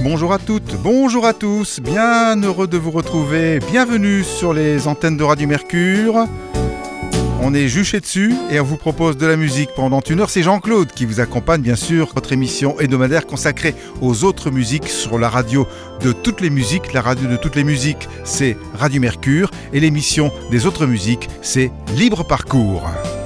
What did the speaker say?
bonjour à toutes, bonjour à tous, bien heureux de vous retrouver, bienvenue sur les antennes de Radio Mercure. On est juché dessus et on vous propose de la musique pendant une heure. C'est Jean-Claude qui vous accompagne, bien sûr, votre émission hebdomadaire consacrée aux autres musiques sur la radio de toutes les musiques. La radio de toutes les musiques, c'est Radio Mercure et l'émission des autres musiques, c'est Libre Parcours.